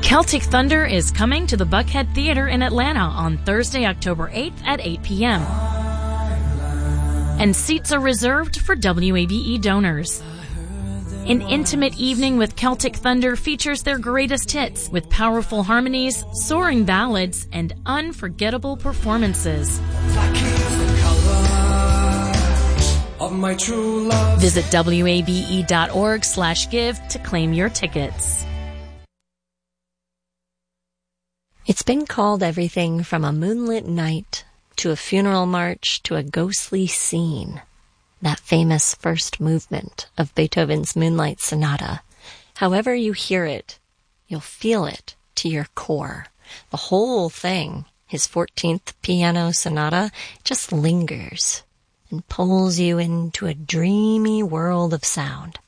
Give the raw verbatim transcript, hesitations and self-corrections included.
Celtic Thunder is coming to the Buckhead Theater in Atlanta on Thursday, October eighth at eight p.m. And seats are reserved for W A B E donors. An intimate evening with Celtic Thunder features their greatest hits with powerful harmonies, soaring ballads, and unforgettable performances. Of my true love. Visit wabe.org slash give to claim your tickets. It's been called everything from a moonlit night to a funeral march to a ghostly scene. That famous first movement of Beethoven's Moonlight Sonata. However you hear it, you'll feel it to your core. The whole thing, his fourteenth piano sonata, just lingers and pulls you into a dreamy world of sound.